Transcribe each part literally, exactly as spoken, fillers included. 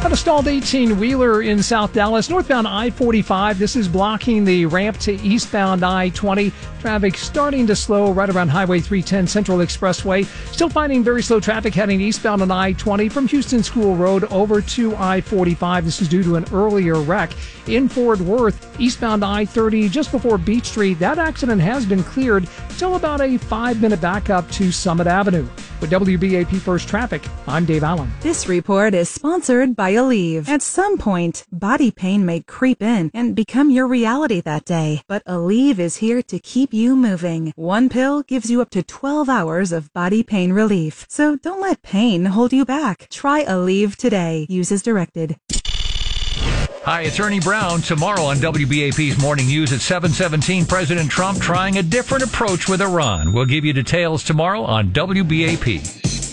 Got a stalled eighteen-wheeler in South Dallas, northbound I forty-five. This is blocking the ramp to eastbound I twenty. Traffic starting to slow right around Highway three ten Central Expressway. Still finding very slow traffic heading eastbound on I twenty from Houston School Road over to I forty-five. This is due to an earlier wreck. In Fort Worth, eastbound I thirty, just before Beach Street. That accident has been cleared. Still about a five-minute backup to Summit Avenue. With W B A P First Traffic, I'm Dave Allen. This report is sponsored by Aleve. At some point, body pain may creep in and become your reality that day. But Aleve is here to keep you moving. One pill gives you up to twelve hours of body pain relief. So don't let pain hold you back. Try Aleve today. Use as directed. Hi, it's Ernie Brown. Tomorrow on W B A P's Morning News at seven seventeen, President Trump trying a different approach with Iran. We'll give you details tomorrow on W B A P.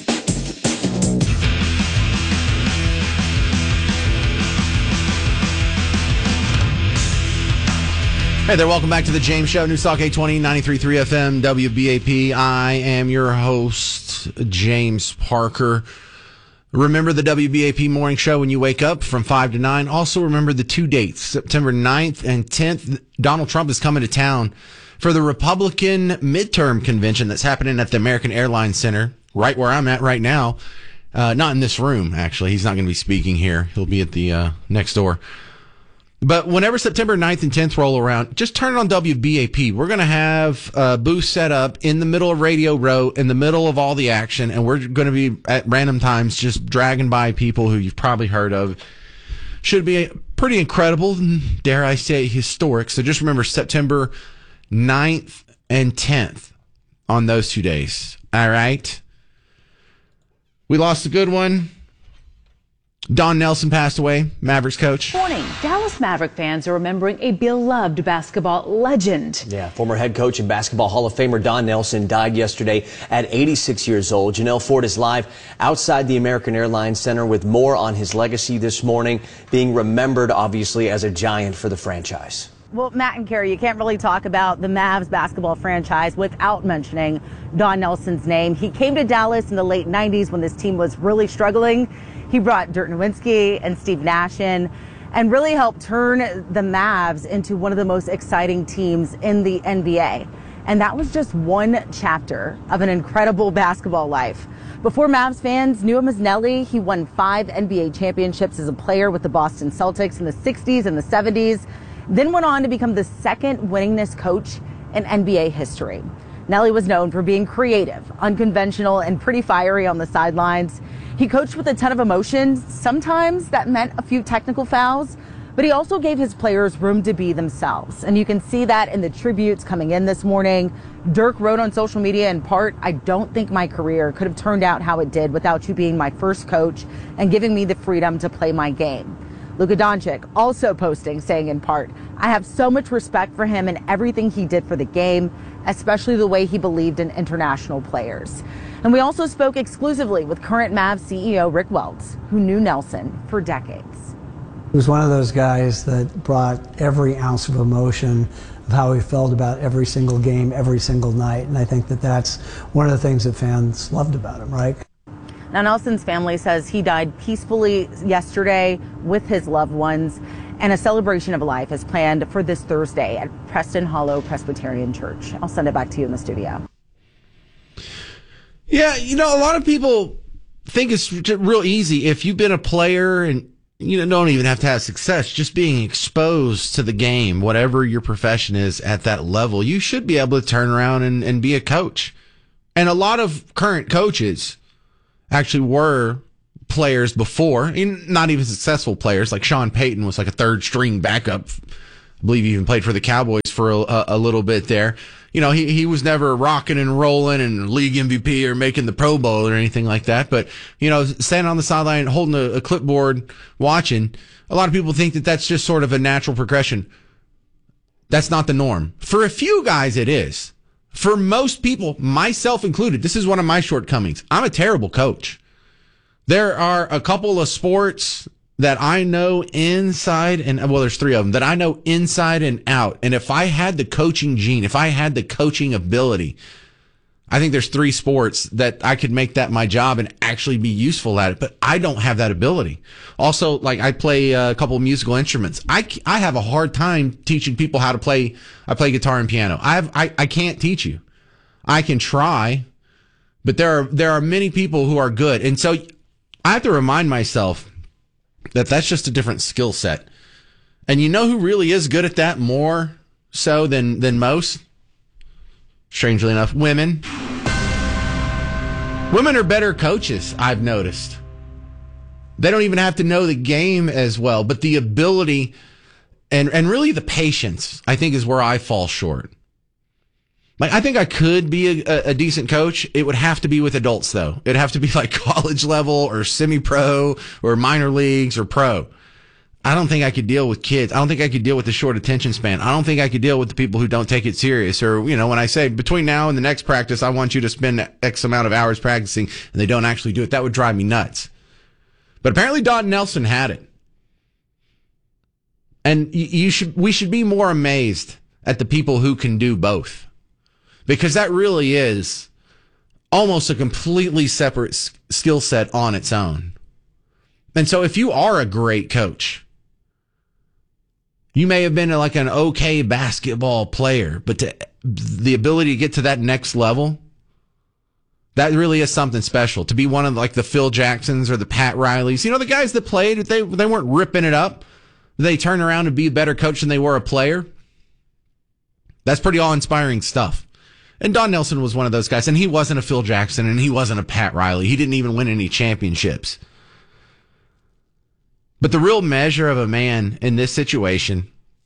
Hey there, welcome back to the James Show, News Talk eight twenty, ninety-three point three F M, W B A P. I am your host, James Parker. Remember the W B A P morning show when you wake up from five to nine. Also remember the two dates, September ninth and tenth. Donald Trump is coming to town for the Republican midterm convention that's happening at the American Airlines Center, right where I'm at right now. Uh, not in this room, actually. He's not going to be speaking here. He'll be at the uh, next door. But whenever September ninth and tenth roll around, just turn it on W B A P. We're going to have a booth set up in the middle of Radio Row, in the middle of all the action, and we're going to be at random times just dragging by people who you've probably heard of. Should be pretty incredible, dare I say historic. So just remember September ninth and tenth on those two days. All right? We lost a good one. Don Nelson passed away, Mavericks coach. Morning. Dallas Maverick fans are remembering a beloved basketball legend. Yeah, former head coach and Basketball Hall of Famer Don Nelson died yesterday at eighty-six years old. Janelle Ford is live outside the American Airlines Center with more on his legacy this morning, being remembered, obviously, as a giant for the franchise. Well, Matt and Carrie, you can't really talk about the Mavs basketball franchise without mentioning Don Nelson's name. He came to Dallas in the late nineties when this team was really struggling. He brought Dirk Nowitzki and Steve Nash in and really helped turn the Mavs into one of the most exciting teams in the N B A. And that was just one chapter of an incredible basketball life. Before Mavs fans knew him as Nelly, he won five N B A championships as a player with the Boston Celtics in the sixties and the seventies, then went on to become the second winningest coach in N B A history. Nelly was known for being creative, unconventional, and pretty fiery on the sidelines. He coached with a ton of emotion. Sometimes that meant a few technical fouls, but he also gave his players room to be themselves. And you can see that in the tributes coming in this morning. Dirk wrote on social media in part, "I don't think my career could have turned out how it did without you being my first coach and giving me the freedom to play my game." Luka Doncic also posting, saying in part, "I have so much respect for him and everything he did for the game, especially the way he believed in international players." And we also spoke exclusively with current Mavs C E O Rick Welts, who knew Nelson for decades. He was one of those guys that brought every ounce of emotion of how he felt about every single game, every single night. And I think that that's one of the things that fans loved about him, right? Now, Nelson's family says he died peacefully yesterday with his loved ones, and a celebration of life is planned for this Thursday at Preston Hollow Presbyterian Church. I'll send it back to you in the studio. Yeah, you know, a lot of people think it's real easy if you've been a player and you know, don't even have to have success, just being exposed to the game, whatever your profession is at that level, you should be able to turn around and, and be a coach. And a lot of current coaches actually were players before, not even successful players. Like Sean Payton was like a third string backup. I believe he even played for the Cowboys for a, a little bit there. You know, he, he was never rocking and rolling and league M V P or making the Pro Bowl or anything like that. But, you know, standing on the sideline, holding a, a clipboard, watching, a lot of people think that that's just sort of a natural progression. That's not the norm. For a few guys, it is. For most people, myself included, this is one of my shortcomings. I'm a terrible coach. There are a couple of sports that I know inside and, well, there's three of them that I know inside and out. And if I had the coaching gene, if I had the coaching ability, I think there's three sports that I could make that my job and actually be useful at it, but I don't have that ability. Also, like I play a couple of musical instruments. I, I have a hard time teaching people how to play. I play guitar and piano. I have, I, I can't teach you. I can try, but there are, there are many people who are good. And so I have to remind myself that that's just a different skill set. And you know who really is good at that more so than, than most? Strangely enough, women. Women are better coaches, I've noticed. They don't even have to know the game as well, but the ability and, and really the patience, I think, is where I fall short. Like, I think I could be a, a decent coach. It would have to be with adults, though. It'd have to be like college level or semi-pro or minor leagues or pro. I don't think I could deal with kids. I don't think I could deal with the short attention span. I don't think I could deal with the people who don't take it serious. Or, you know, when I say between now and the next practice, I want you to spend X amount of hours practicing, and they don't actually do it. That would drive me nuts. But apparently Don Nelson had it. And you should, we should be more amazed at the people who can do both. Because that really is almost a completely separate skill set on its own. And so if you are a great coach, you may have been like an okay basketball player, but to, the ability to get to that next level, that really is something special. To be one of like the Phil Jacksons or the Pat Rileys, you know, the guys that played, they they weren't ripping it up. They turned around and be a better coach than they were a player. That's pretty awe-inspiring stuff. And Don Nelson was one of those guys, and he wasn't a Phil Jackson, and he wasn't a Pat Riley. He didn't even win any championships. But the real measure of a man in this situation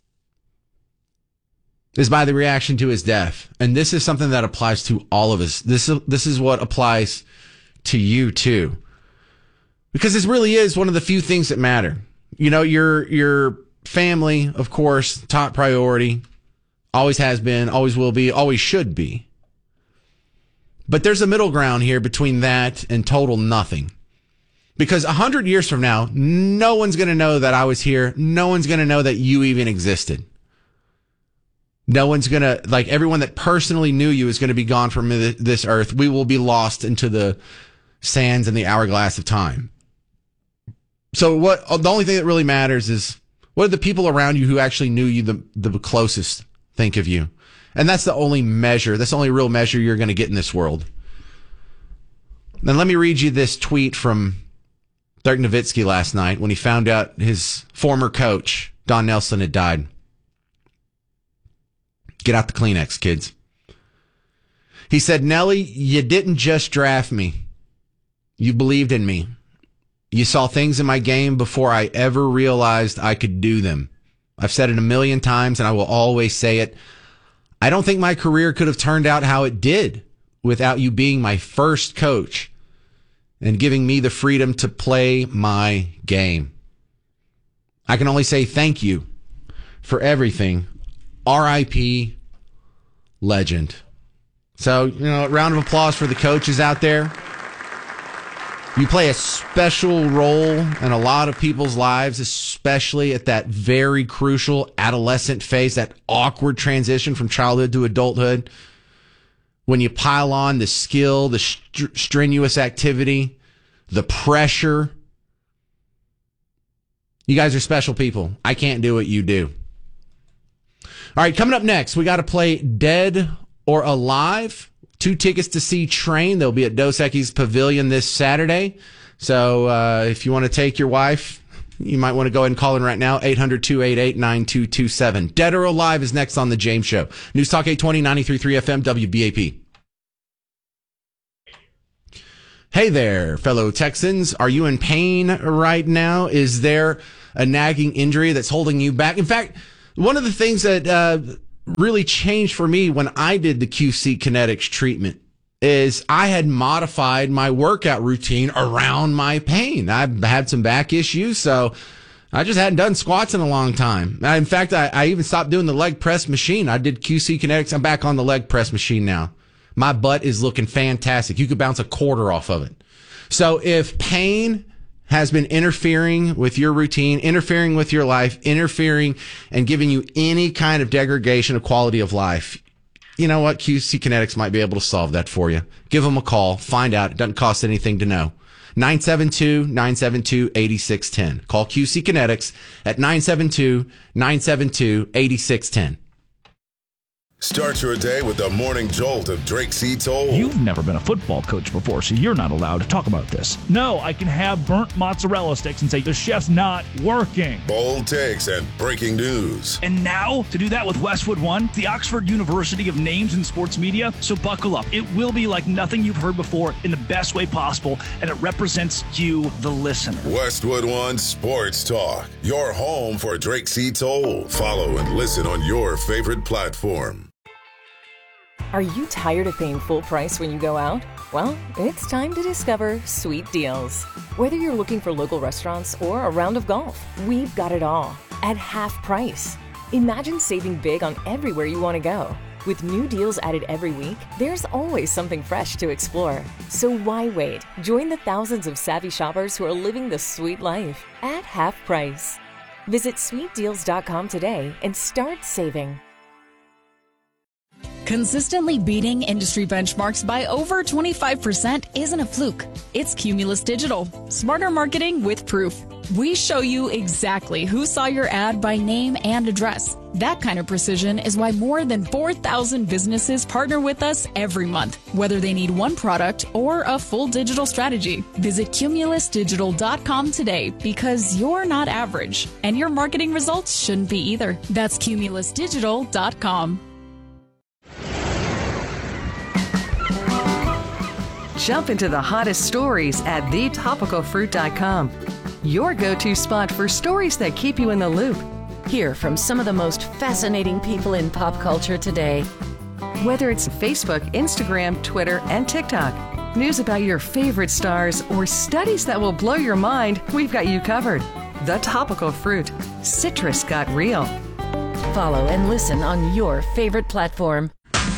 is by the reaction to his death. And this is something that applies to all of us. This is, this is what applies to you too. Because this really is one of the few things that matter. You know, your, your family, of course, top priority, always has been, always will be, always should be. But there's a middle ground here between that and total nothing. Because a hundred years from now, no one's going to know that I was here. No one's going to know that you even existed. No one's going to, like, everyone that personally knew you is going to be gone from this earth. We will be lost into the sands and the hourglass of time. So what, the only thing that really matters is what do the people around you who actually knew you the, the closest think of you? And that's the only measure. That's the only real measure you're going to get in this world. Then let me read you this tweet from Dirk Nowitzki last night when he found out his former coach, Don Nelson, had died. Get out the Kleenex, kids. He said, Nelly, you didn't just draft me. You believed in me. You saw things in my game before I ever realized I could do them. I've said it a million times, and I will always say it. I don't think my career could have turned out how it did without you being my first coach and giving me the freedom to play my game. I can only say thank you for everything. R I P legend. So, you know, a round of applause for the coaches out there. You play a special role in a lot of people's lives, especially at that very crucial adolescent phase, that awkward transition from childhood to adulthood. When you pile on the skill, the str- strenuous activity, the pressure. You guys are special people. I can't do what you do. All right, coming up next, we got to play Dead or Alive. Two tickets to see Train. They'll be at Dos Equis Pavilion this Saturday. So uh, if you want to take your wife, you might want to go ahead and call in right now, eight hundred, two eight eight, nine two two seven. Dead or Alive is next on The James Show. News Talk eight twenty, ninety-three point three F M, W B A P. Hey there, fellow Texans. Are you in pain right now? Is there a nagging injury that's holding you back? In fact, one of the things that uh, really changed for me when I did the Q C Kinetics treatment is I had modified my workout routine around my pain. I've had some back issues, so I just hadn't done squats in a long time. In fact, I, I even stopped doing the leg press machine. I did Q C Kinetics. I'm back on the leg press machine now. My butt is looking fantastic. You could bounce a quarter off of it. So if pain has been interfering with your routine, interfering with your life, interfering and giving you any kind of degradation of quality of life, you know what? Q C Kinetics might be able to solve that for you. Give them a call. Find out. It doesn't cost anything to know. nine seven two, nine seven two, eight six one zero. Call Q C Kinetics at nine seven two, nine seven two, eight six one zero. Start your day with the morning jolt of Drake C. Toll. You've never been a football coach before, so you're not allowed to talk about this. No, I can have burnt mozzarella sticks and say, the chef's not working. Bold takes and breaking news. And now, to do that with Westwood One, the Oxford University of names in sports media. So buckle up. It will be like nothing you've heard before in the best way possible, and it represents you, the listener. Westwood One Sports Talk, your home for Drake C. Toll. Follow and listen on your favorite platform. Are you tired of paying full price when you go out? Well, it's time to discover Sweet Deals. Whether you're looking for local restaurants or a round of golf, we've got it all at half price. Imagine saving big on everywhere you want to go. With new deals added every week, there's always something fresh to explore. So why wait? Join the thousands of savvy shoppers who are living the sweet life at half price. Visit sweet deals dot com today and start saving. Consistently beating industry benchmarks by over twenty-five percent isn't a fluke. It's Cumulus Digital. Smarter marketing with proof. We show you exactly who saw your ad by name and address. That kind of precision is why more than four thousand businesses partner with us every month, whether they need one product or a full digital strategy. Visit cumulus digital dot com today because you're not average, and your marketing results shouldn't be either. That's cumulus digital dot com. Jump into the hottest stories at the topical fruit dot com. Your go-to spot for stories that keep you in the loop. Hear from some of the most fascinating people in pop culture today. Whether it's Facebook, Instagram, Twitter, and TikTok, news about your favorite stars, or studies that will blow your mind, we've got you covered. The Topical Fruit. Citrus got real. Follow and listen on your favorite platform.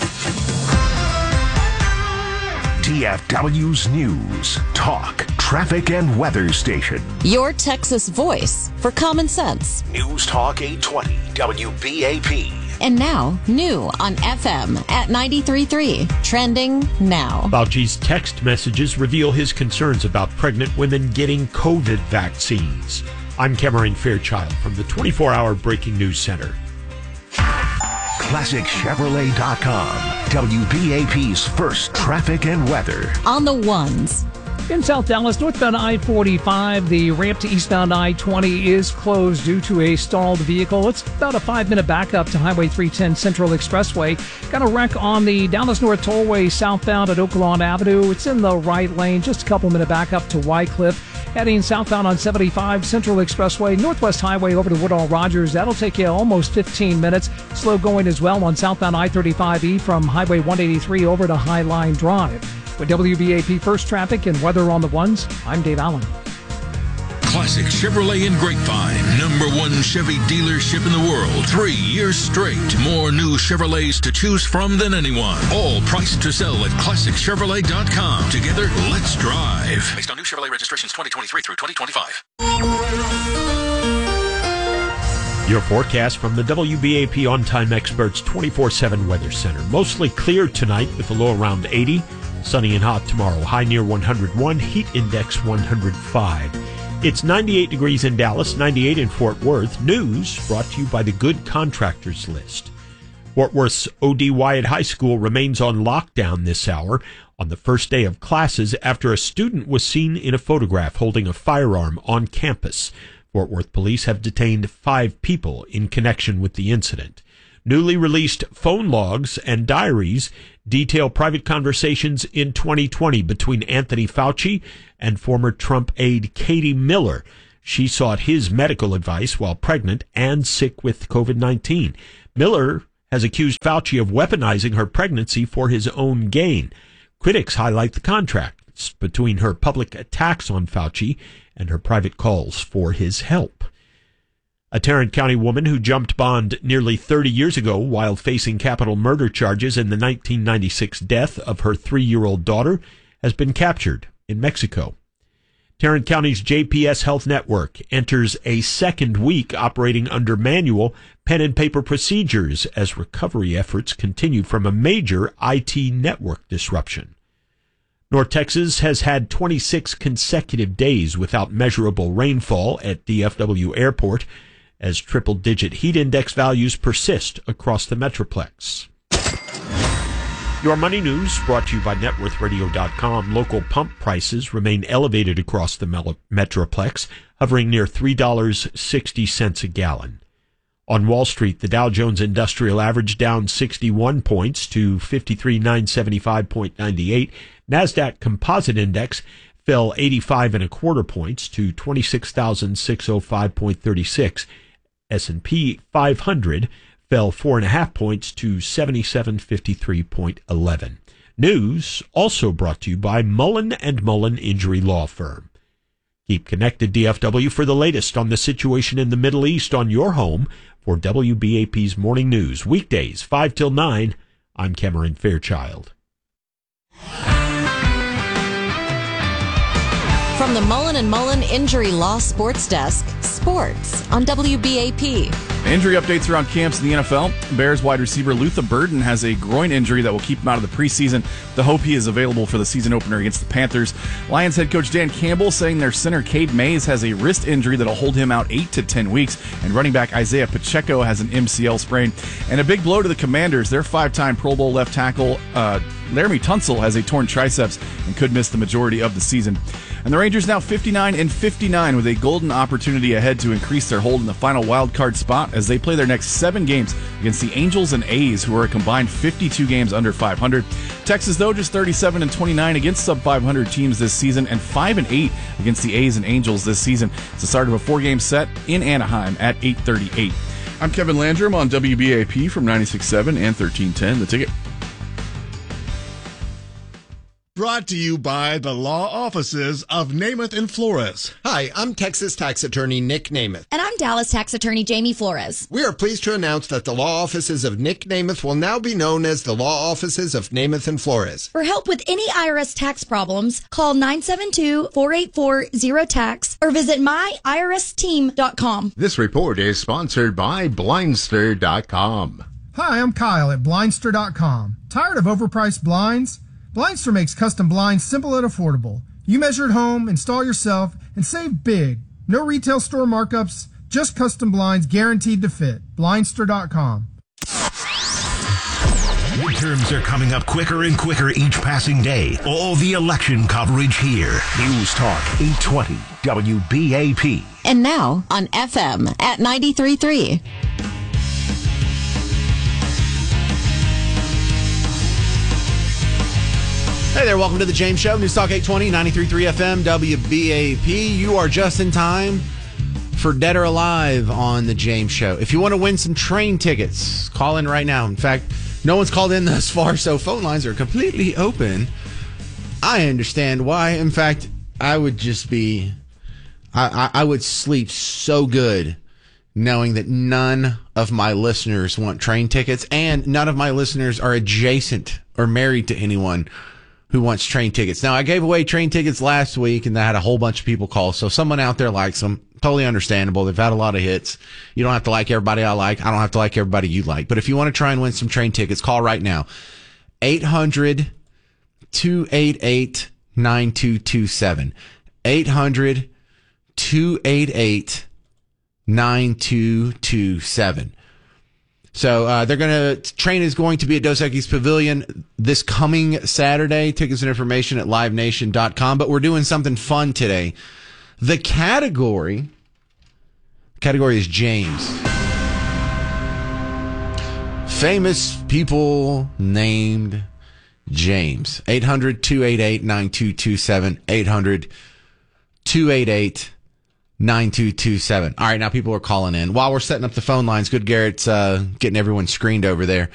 T F W's News, Talk, Traffic, and Weather Station. Your Texas voice for common sense. News Talk eight twenty W B A P. And now, new on F M at ninety-three point three. Trending now. Fauci's text messages reveal his concerns about pregnant women getting COVID vaccines. I'm Cameron Fairchild from the twenty-four hour Breaking News Center. Classic Chevrolet dot com, W B A P's first traffic and weather. On the ones. In South Dallas, northbound I forty-five, the ramp to eastbound I twenty is closed due to a stalled vehicle. It's about a five-minute backup to Highway three ten Central Expressway. Got a wreck on the Dallas North Tollway southbound at Oaklawn Avenue. It's in the right lane, just a couple-minute backup to Wycliffe. Heading southbound on seventy-five Central Expressway, Northwest Highway over to Woodall Rogers. That'll take you almost fifteen minutes. Slow going as well on southbound I thirty-five E from Highway one eighty-three over to Highline Drive. With W B A P First Traffic and Weather on the Ones, I'm Dave Allen. Classic Chevrolet in Grapevine, number one Chevy dealership in the world. Three years straight. More new Chevrolets to choose from than anyone. All priced to sell at classic chevrolet dot com. Together, let's drive. Based on new Chevrolet registrations twenty twenty-three through twenty twenty-five. Your forecast from the W B A P On-Time Experts twenty-four seven Weather Center. Mostly clear tonight with a low around eighty. Sunny and hot tomorrow. High near one hundred one. Heat index one hundred five. It's ninety-eight degrees in Dallas, ninety-eight in Fort Worth. News brought to you by the Good Contractors List. Fort Worth's O D Wyatt High School remains on lockdown this hour on the first day of classes after a student was seen in a photograph holding a firearm on campus. Fort Worth police have detained five people in connection with the incident. Newly released phone logs and diaries detail private conversations in twenty twenty between Anthony Fauci and former Trump aide Katie Miller. She sought his medical advice while pregnant and sick with COVID nineteen. Miller has accused Fauci of weaponizing her pregnancy for his own gain. Critics highlight the contrasts between her public attacks on Fauci and her private calls for his help. A Tarrant County woman who jumped bond nearly thirty years ago while facing capital murder charges in the nineteen ninety-six death of her three-year-old daughter has been captured in Mexico. Tarrant County's J P S Health Network enters a second week operating under manual pen and paper procedures as recovery efforts continue from a major I T network disruption. North Texas has had twenty-six consecutive days without measurable rainfall at D F W Airport as triple-digit heat index values persist across the Metroplex. Your Money News brought to you by net worth radio dot com. Local pump prices remain elevated across the Metroplex, hovering near three dollars and sixty cents a gallon. On Wall Street, the Dow Jones Industrial Average down sixty-one points to fifty-three thousand nine hundred seventy-five point nine eight. NASDAQ Composite Index fell eighty-five and a quarter points to twenty-six thousand six hundred five point three six. S and P five hundred fell four and a half points to seventy-seven fifty-three point eleven. News also brought to you by Mullen and Mullen Injury Law Firm. Keep connected, D F W, for the latest on the situation in the Middle East on your home for W B A P's Morning News. Weekdays, five till nine. I'm Cameron Fairchild. From the Mullen and Mullen Injury Law Sports Desk, sports on W B A P. Injury updates around camps in the N F L. Bears wide receiver Luther Burden has a groin injury that will keep him out of the preseason. The hope he is available for the season opener against the Panthers. Lions head coach Dan Campbell saying their center Cade Mays has a wrist injury that will hold him out eight to ten weeks. And running back Isaiah Pacheco has an M C L sprain. And a big blow to the Commanders. Their five-time Pro Bowl left tackle uh, Laramie Tunsil has a torn triceps and could miss the majority of the season. And the Rangers now fifty-nine and fifty-nine with a golden opportunity ahead to increase their hold in the final wild card spot as they play their next seven games against the Angels and A's, who are a combined fifty-two games under five hundred. Texas, though, just thirty-seven and twenty-nine against sub five hundred teams this season and five and eight against the A's and Angels this season. It's the start of a four-game set in Anaheim at eight thirty-eight. I'm Kevin Landrum on W B A P from ninety-six point seven and thirteen ten. The Ticket. Brought to you by the law offices of Namath and Flores. Hi, I'm Texas tax attorney Nick Namath. And I'm Dallas tax attorney Jamie Flores. We are pleased to announce that the law offices of Nick Namath will now be known as the law offices of Namath and Flores. For help with any I R S tax problems, call nine seven two, four eight four, zero tax or visit my I R S team dot com. This report is sponsored by Blindster dot com. Hi, I'm Kyle at Blindster dot com. Tired of overpriced blinds? Blindster makes custom blinds simple and affordable. You measure at home, install yourself, and save big. No retail store markups, just custom blinds guaranteed to fit. Blindster dot com. Midterms are coming up quicker and quicker each passing day. All the election coverage here. News Talk eight twenty W B A P. And now on F M at ninety-three point three. Hey there, welcome to the James Show. News Talk eight twenty, ninety-three point three F M, W B A P. You are just in time for Dead or Alive on the James Show. If you want to win some train tickets, call in right now. In fact, no one's called in thus far, so phone lines are completely open. I understand why. In fact, I would just be, I, I, I would sleep so good knowing that none of my listeners want train tickets and none of my listeners are adjacent or married to anyone who wants train tickets. Now, I gave away train tickets last week, and I had a whole bunch of people call, so someone out there likes them. Totally understandable. They've had a lot of hits. You don't have to like everybody I like. I don't have to like everybody you like. But if you want to try and win some train tickets, call right now. eight hundred, two eight eight, nine two two seven. eight hundred, two eight eight, nine two two seven. So uh, they're going to, train is going to be at Dos Equis Pavilion this coming Saturday. Tickets and information at live nation dot com. But we're doing something fun today. The category, category is James. Famous people named James. eight hundred, two eight eight, nine two two seven. eight hundred, two eight eight, nine two two seven. All right, now people are calling in. While we're setting up the phone lines, Good Garrett's uh, getting everyone screened over there.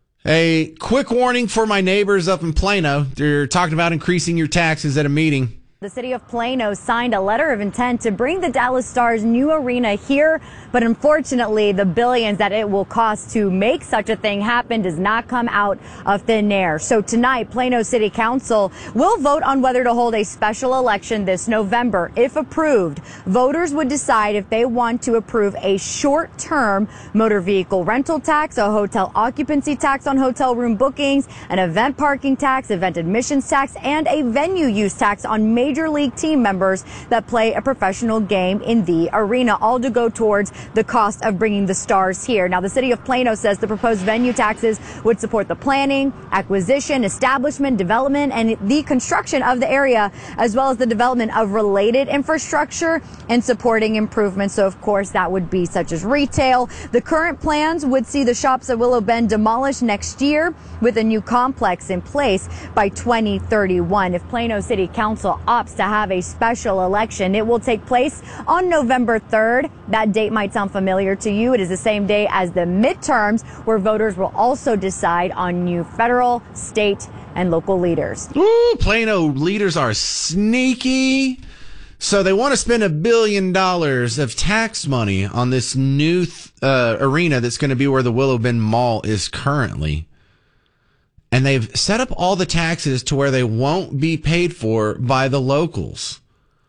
A quick warning for my neighbors up in Plano. They're talking about increasing your taxes at a meeting. The city of Plano signed a letter of intent to bring the Dallas Stars' new arena here, but unfortunately, the billions that it will cost to make such a thing happen does not come out of thin air. So tonight, Plano City Council will vote on whether to hold a special election this November. If approved, voters would decide if they want to approve a short-term motor vehicle rental tax, a hotel occupancy tax on hotel room bookings, an event parking tax, event admissions tax, and a venue use tax on major Major League team members that play a professional game in the arena, all to go towards the cost of bringing the Stars here. Now, the city of Plano says the proposed venue taxes would support the planning, acquisition, establishment, development, and the construction of the area, as well as the development of related infrastructure and supporting improvements. So, of course, that would be such as retail. The current plans would see the shops at Willow Bend demolished next year with a new complex in place by twenty thirty-one. If Plano City Council opts to have a special election, it will take place on November third. That date might sound familiar to you. It is the same day as the midterms, where voters will also decide on new federal, state, and local leaders. Ooh, Plano leaders are sneaky. So they want to spend a billion dollars of tax money on this new uh, arena that's going to be where the Willow Bend Mall is currently. And they've set up all the taxes to where they won't be paid for by the locals.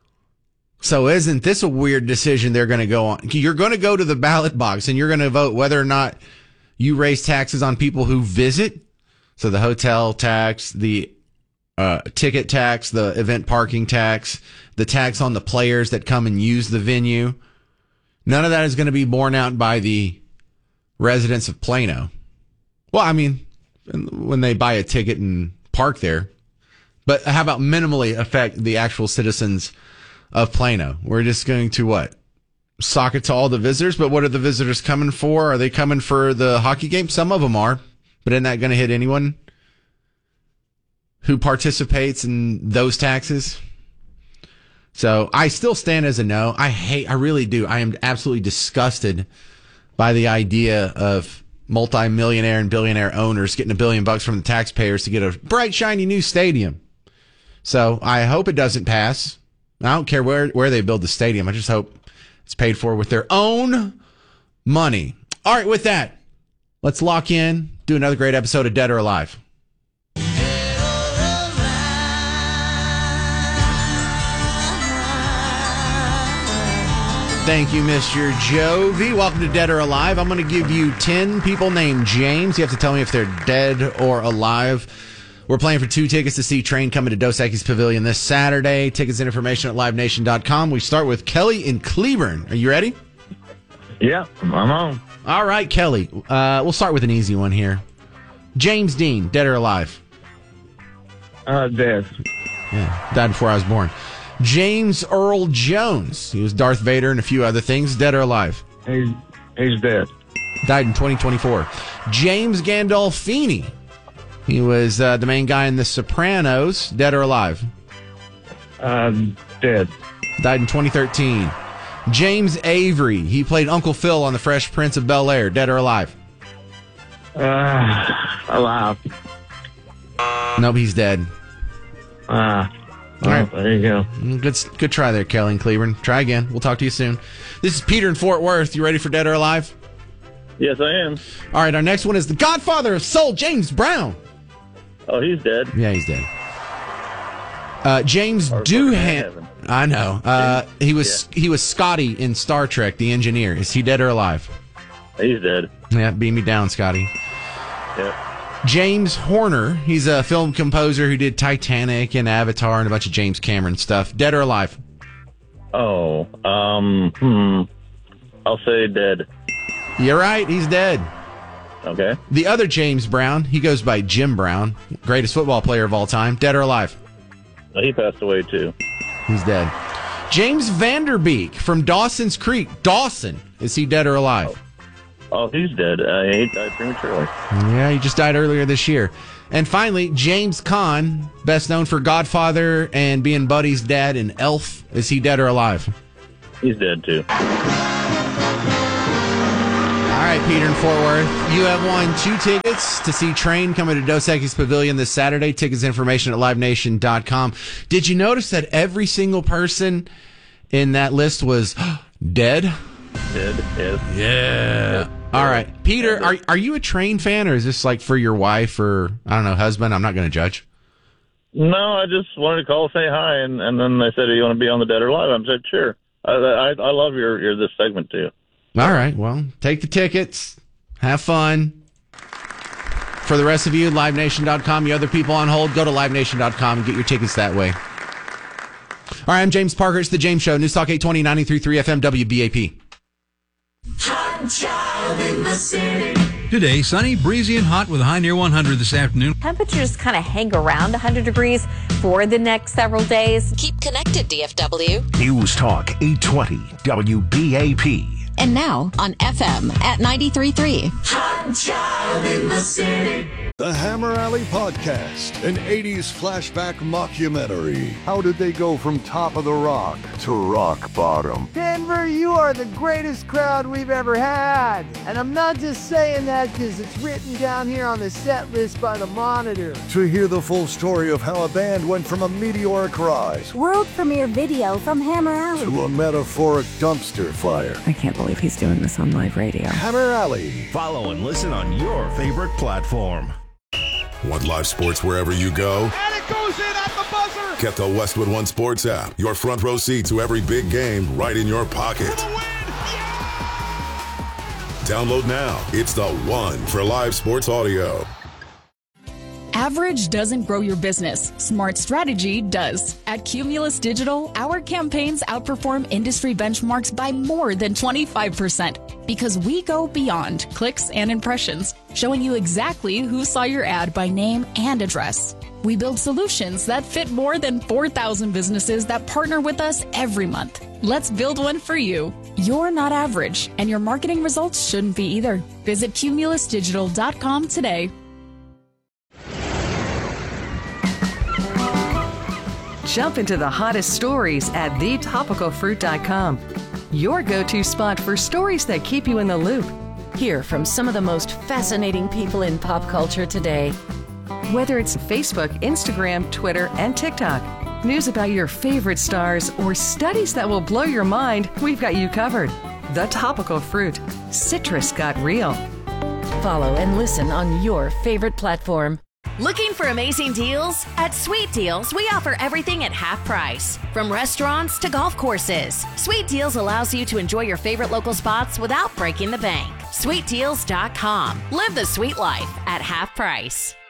So isn't this a weird decision they're going to go on? You're going to go to the ballot box and you're going to vote whether or not you raise taxes on people who visit. So the hotel tax, the uh, ticket tax, the event parking tax, the tax on the players that come and use the venue. None of that is going to be borne out by the residents of Plano. Well, I mean, when they buy a ticket and park there. But how about minimally affect the actual citizens of Plano? We're just going to what? Sock it to all the visitors? But what are the visitors coming for? Are they coming for the hockey game? Some of them are. But isn't that going to hit anyone who participates in those taxes? So I still stand as a no. I hate, I really do. I am absolutely disgusted by the idea of multi-millionaire and billionaire owners getting a billion bucks from the taxpayers to get a bright, shiny new stadium. So I hope it doesn't pass. I don't care where, where they build the stadium. I just hope it's paid for with their own money. All right, with that, let's lock in, do another great episode of Dead or Alive. Thank you, Mister Jovi. Welcome to Dead or Alive. I'm going to give you ten people named James. You have to tell me if they're dead or alive. We're playing for two tickets to see Train coming to Dos Equis Pavilion this Saturday. Tickets and information at live nation dot com. We start with Kelly in Cleburne. Are you ready? Yeah, I'm on. All right, Kelly. Uh, we'll start with an easy one here. James Dean, dead or alive? Uh, dead. Yeah, died before I was born. James Earl Jones. He was Darth Vader and a few other things. Dead or alive? He's, he's dead. Died in twenty twenty-four. James Gandolfini. He was uh, the main guy in The Sopranos. Dead or alive? Uh, dead. Died in twenty thirteen. James Avery. He played Uncle Phil on The Fresh Prince of Bel-Air. Dead or alive? Uh, alive. Nope, he's dead. Ah. All right. There you go. Good, good try there, Kelly and Cleburne. Try again. We'll talk to you soon. This is Peter in Fort Worth. You ready for Dead or Alive? Yes, I am. All right, our next one is the Godfather of Soul, James Brown. Oh, he's dead. Yeah, he's dead. Uh, James Doohan. I know. Uh, he was yeah. he was Scotty in Star Trek, the engineer. Is he dead or alive? He's dead. Yeah, beam me down, Scotty. Yeah. James Horner, he's a film composer who did Titanic and Avatar and a bunch of James Cameron stuff. Dead or alive? Oh, um, hmm. I'll say dead. You're right, he's dead. Okay. The other James Brown, he goes by Jim Brown, greatest football player of all time. Dead or alive? He passed away too. He's dead. James Vanderbeek from Dawson's Creek. Dawson, is he dead or alive? Oh. Oh, he's dead. Uh, he died prematurely. Yeah, he just died earlier this year. And finally, James Caan, best known for Godfather and being Buddy's dad in Elf. Is he dead or alive? He's dead, too. All right, right, Peter in Fort Worth. You have won two tickets to see Train coming to Dos Equis Pavilion this Saturday. Tickets information at live nation dot com. Did you notice that every single person in that list was dead? Dead, yes. Yeah. All right. Peter, are are you a Train fan, or is this like for your wife or, I don't know, husband? I'm not going to judge. No, I just wanted to call, say hi, and, and then they said, "Do you want to be on the Dead or Alive?" I said, "Sure." I I, I love your, your this segment too. All right. Well, take the tickets. Have fun. For the rest of you, live nation dot com. You other people on hold, go to live nation dot com and get your tickets that way. All right, I'm James Parker. It's The James Show. News Talk eight twenty, ninety-three point three F M, W B A P. Hot child in the city. Today, sunny, breezy, and hot with a high near one hundred this afternoon. Temperatures kind of hang around one hundred degrees for the next several days. Keep connected, D F W. News Talk eight twenty W B A P. And now on F M at ninety-three point three. Hot child in the city. The Hammer Alley Podcast, an eighties flashback mockumentary. How did they go from top of the rock to rock bottom? Denver, you are the greatest crowd we've ever had. And I'm not just saying that because it's written down here on the set list by the Monitor. To hear the full story of how a band went from a meteoric rise world premiere video from Hammer Alley to a metaphoric dumpster fire. I can't believe he's doing this on live radio. Hammer Alley. Follow and listen on your favorite platform. Want live sports wherever you go? And it goes in at the buzzer. Get the Westwood One Sports app. Your front row seat to every big game right in your pocket. Download now. It's the one for live sports audio. Average doesn't grow your business. Smart strategy does. At Cumulus Digital, our campaigns outperform industry benchmarks by more than twenty-five percent because we go beyond clicks and impressions, showing you exactly who saw your ad by name and address. We build solutions that fit more than four thousand businesses that partner with us every month. Let's build one for you. You're not average, and your marketing results shouldn't be either. Visit cumulus digital dot com today. Jump into the hottest stories at the topical fruit dot com. Your go-to spot for stories that keep you in the loop. Hear from some of the most fascinating people in pop culture today. Whether it's Facebook, Instagram, Twitter, and TikTok, news about your favorite stars, or studies that will blow your mind, we've got you covered. The Topical Fruit. Citrus got real. Follow and listen on your favorite platform. Looking for amazing deals? At Sweet Deals, we offer everything at half price. From restaurants to golf courses, Sweet Deals allows you to enjoy your favorite local spots without breaking the bank. sweet deals dot com. Live the sweet life at half price.